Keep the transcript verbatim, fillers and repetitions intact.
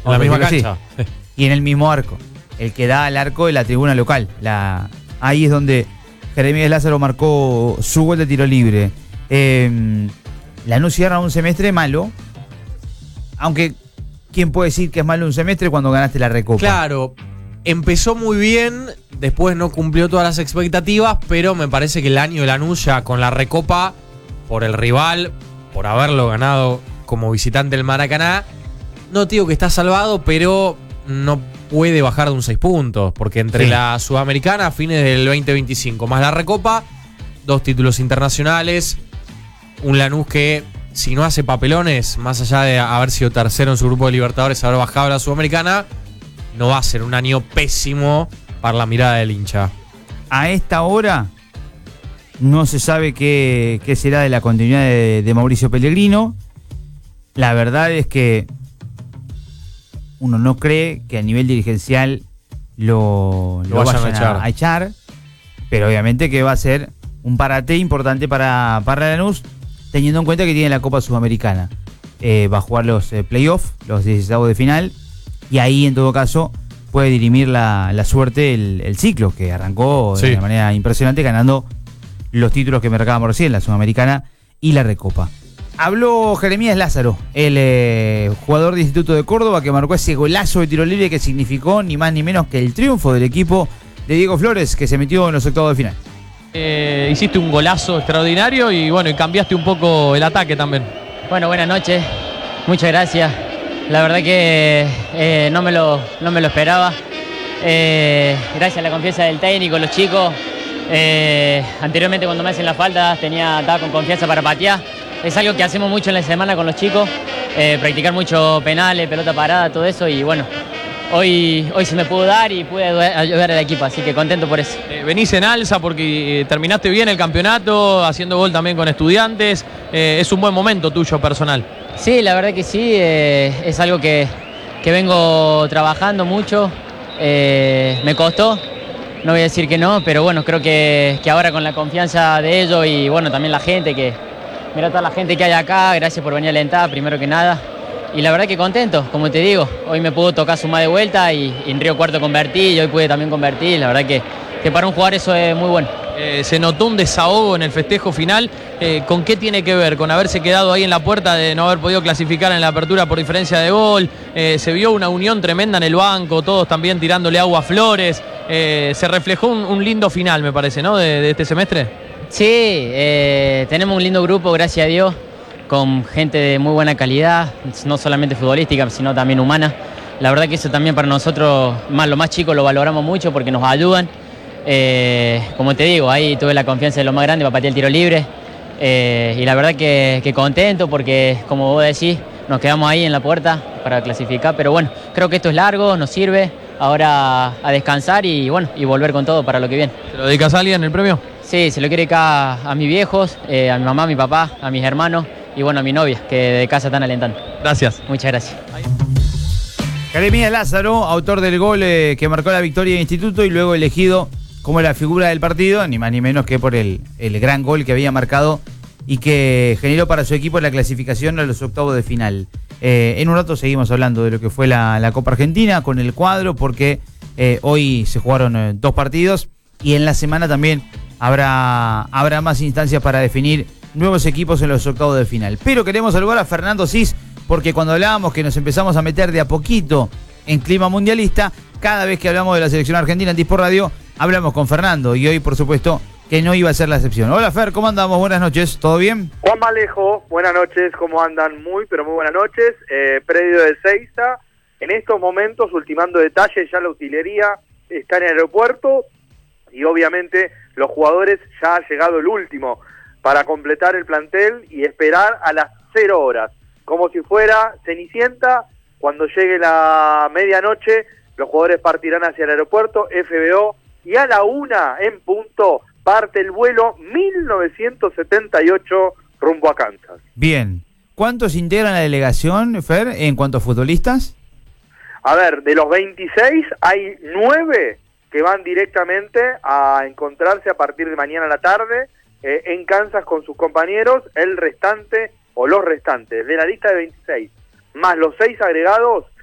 En la misma cancha. Sí. Y en el mismo arco. El que da al arco de la tribuna local. La, ahí es donde Jeremías Lázaro marcó su gol de tiro libre. Eh, Lanús cierra un semestre malo. Aunque, ¿quién puede decir que es malo un semestre cuando ganaste la Recopa? Claro, empezó muy bien, después no cumplió todas las expectativas, pero me parece que el año de Lanús ya con la Recopa, por el rival, por haberlo ganado como visitante del Maracaná, no digo que está salvado, pero no puede bajar de un seis puntos, porque entre sí. la Sudamericana a fines del veinte veinticinco más la Recopa, dos títulos internacionales, un Lanús que si no hace papelones, más allá de haber sido tercero en su grupo de Libertadores, haber bajado a la Sudamericana, no va a ser un año pésimo para la mirada del hincha. A esta hora no se sabe qué, qué será de la continuidad de, de Mauricio Pellegrino. La verdad es que uno no cree que a nivel dirigencial lo, Lo lo vayan vayan a echar. a, a echar, pero obviamente que va a ser un parate importante para, para Lanús, teniendo en cuenta que tiene la Copa Sudamericana. Eh, va a jugar los eh, playoffs, los dieciséis de final, y ahí en todo caso puede dirimir la, la suerte el, el ciclo, que arrancó Sí. de una manera impresionante, ganando los títulos que marcábamos recién, la Sudamericana y la Recopa. Habló Jeremías Lázaro, el eh, jugador de Instituto de Córdoba, que marcó ese golazo de tiro libre que significó ni más ni menos que el triunfo del equipo de Diego Flores, que se metió en los octavos de final. Eh, hiciste un golazo extraordinario y bueno, y cambiaste un poco el ataque también. Bueno, buenas noches, muchas gracias. La verdad que eh, no, me lo, no me lo esperaba. Eh, gracias a la confianza del técnico, los chicos. Eh, anteriormente cuando me hacen la falta tenía, estaba con confianza para patear. Es algo que hacemos mucho en la semana con los chicos, eh, practicar mucho penales, pelota parada, todo eso, y bueno, hoy, hoy se me pudo dar y pude ayudar al equipo, así que contento por eso. Eh, venís en alza porque eh, terminaste bien el campeonato, haciendo gol también con Estudiantes. Eh, es un buen momento tuyo personal. Sí, la verdad que sí, eh, es algo que, que vengo trabajando mucho, eh, me costó, no voy a decir que no, pero bueno, creo que, que ahora con la confianza de ellos y bueno, también la gente, que mira toda la gente que hay acá, gracias por venir a alentar, primero que nada, y la verdad que contento, como te digo, hoy me pudo tocar sumar de vuelta y, y en Río Cuarto convertí y hoy pude también convertir, la verdad que, que para un jugador eso es muy bueno. Eh, se notó un desahogo en el festejo final. Eh, ¿Con qué tiene que ver? ¿Con haberse quedado ahí en la puerta de no haber podido clasificar en la apertura por diferencia de gol? Eh, se vio una unión tremenda en el banco, todos también tirándole agua a Flores. Eh, se reflejó un, un lindo final, me parece, ¿no? De, de este semestre. Sí, eh, tenemos un lindo grupo, gracias a Dios, con gente de muy buena calidad, no solamente futbolística, sino también humana. La verdad que eso también para nosotros, más los más chicos, lo valoramos mucho porque nos ayudan. Eh, como te digo, ahí tuve la confianza de lo más grande para patear el tiro libre. Eh, y la verdad que, que contento porque, como vos decís, nos quedamos ahí en la puerta para clasificar. Pero bueno, creo que esto es largo, nos sirve. Ahora a descansar y bueno, y volver con todo para lo que viene. ¿Se lo dedicas a alguien el premio? Sí, se lo quiero dedicar a, a mis viejos, eh, a mi mamá, a mi papá, a mis hermanos y bueno, a mi novia, que de casa están alentando. Gracias. Muchas gracias. Jeremías Lázaro, autor del gol eh, que marcó la victoria de Instituto y luego elegido como la figura del partido, ni más ni menos que por el, el gran gol que había marcado y que generó para su equipo la clasificación a los octavos de final. Eh, en un rato seguimos hablando de lo que fue la, la Copa Argentina con el cuadro, porque eh, hoy se jugaron eh, dos partidos y en la semana también habrá, habrá más instancias para definir nuevos equipos en los octavos de final. Pero queremos saludar a Fernando Cis, porque cuando hablábamos que nos empezamos a meter de a poquito en clima mundialista, cada vez que hablamos de la selección argentina en Dispor Radio, hablamos con Fernando y hoy, por supuesto, que no iba a ser la excepción. Hola Fer, ¿cómo andamos? Buenas noches, ¿todo bien? Juan Malejo, buenas noches, ¿cómo andan? Muy, pero muy buenas noches. Eh, predio de Ezeiza, en estos momentos, ultimando detalles, ya la utilería está en el aeropuerto y obviamente los jugadores ya ha llegado el último para completar el plantel y esperar a las cero horas. Como si fuera Cenicienta, cuando llegue la medianoche, los jugadores partirán hacia el aeropuerto, F B O, y a la una en punto parte el vuelo mil novecientos setenta y ocho rumbo a Kansas. Bien. ¿Cuántos integran la delegación, Fer, en cuanto a futbolistas? A ver, de los veintiséis hay nueve que van directamente a encontrarse a partir de mañana a la tarde eh, en Kansas con sus compañeros. El restante, o los restantes, de la lista de veintiséis, más los seis agregados,